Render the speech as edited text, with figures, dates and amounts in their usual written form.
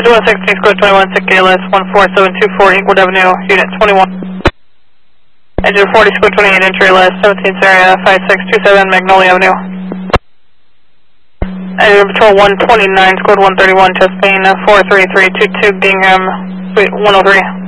Engine 116, square 21, SIC ALS 14724, Inglewood Avenue, Unit 21. Engine 40, square 28, entry ALS 17, area 5627, Magnolia Avenue. Engine Patrol 129, square 131, chest pain 43322, Gingham, Suite 103.